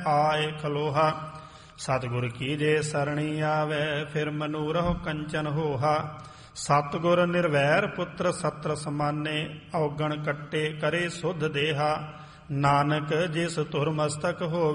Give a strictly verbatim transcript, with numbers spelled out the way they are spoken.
ਆਏ ਖਲੋਹਾ। ਸਤਿਗੁਰ ਕੀ ਜੇ ਸਰਣੀ ਆਵੈ ਫਿਰ ਮਨੂਰਹੁ ਕੰਚਨ ਹੋਹਾ। ਸਤਿਗੁਰ ਨਿਰਵੈਰ ਪੁੱਤਰ ਸਤਰ ਸਮਾਨੇ ਔਗਣ ਕੱਟੇ ਕਰੇ ਸੁਧ ਦੇਹਾ। ਨਾਨਕ ਜਿਸ ਧੁਰ ਮਸਤਕ ਹੋਵੇ